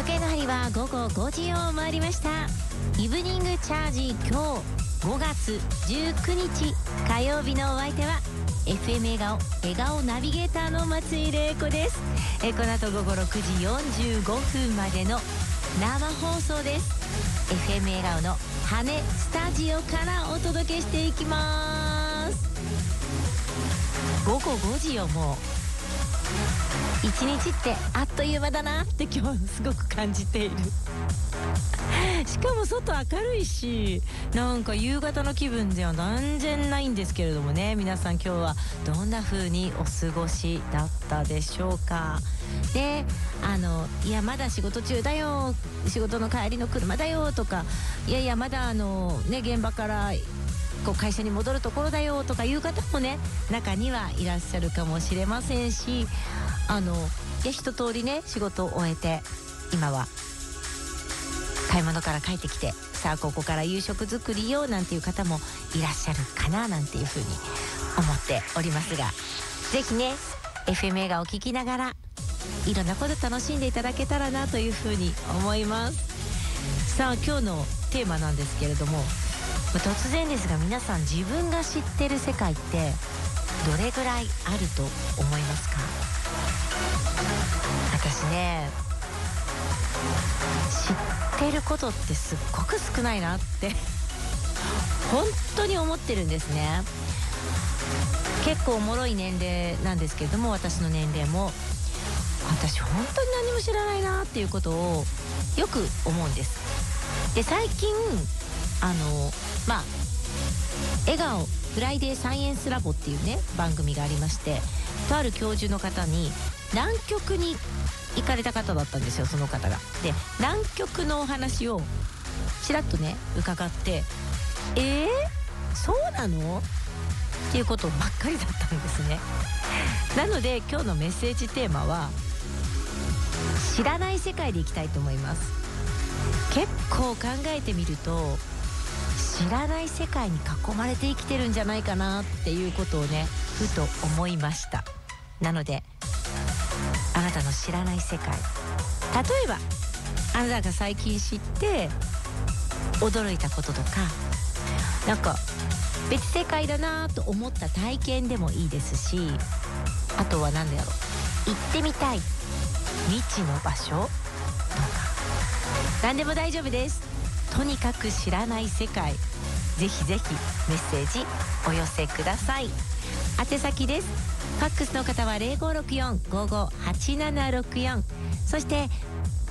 時計の針は午後5時を回りました。イブニングチャージ、今日5月19日火曜日のお相手は FM 笑顔ナビゲーターの松井玲子です。この後午後6時45分までの生放送です。 FM 笑顔の羽スタジオからお届けしていきます。午後5時よ、もう一日ってあっという間だなって今日すごく感じている。しかも外明るいし、なんか夕方の気分では断然ないんですけれどもね、皆さん今日はどんな風にお過ごしだったでしょうか。で、いやまだ仕事中だよ、仕事の帰りの車だよとか、いやいやまだ現場からこう会社に戻るところだよとかいう方もね、中にはいらっしゃるかもしれませんし、いや一通りね仕事を終えて今は買い物から帰ってきて、さあここから夕食作りよなんていう方もいらっしゃるかななんていうふうに思っておりますが、ぜひね FM 映画を聞きながらいろんなこと楽しんでいただけたらなというふうに思います。さあ今日のテーマなんですけれども、突然ですが皆さん、自分が知ってる世界ってどれぐらいあると思いますか？私ね、知ってることってすっごく少ないなって本当に思ってるんですね。結構おもろい年齢なんですけれども、私の年齢も私本当に何も知らないなっていうことをよく思うんです。で、最近笑顔フライデーサイエンスラボっていうね番組がありまして、とある教授の方に南極に行かれた方だったんですよ、その方が。で、南極のお話をちらっとね伺って、そうなのっていうことばっかりだったんですね。なので今日のメッセージテーマは知らない世界でいきたいと思います。結構考えてみると知らない世界に囲まれて生きてるんじゃないかなっていうことをねふと思いました。なのであなたの知らない世界、例えばあなたが最近知って驚いたこととか、なんか別世界だなと思った体験でもいいですし、あとは何だろう、行ってみたい未知の場所とか何でも大丈夫です。とにかく知らない世界、ぜひぜひメッセージお寄せください。宛先です。ファックスの方は 0564-558764、 そして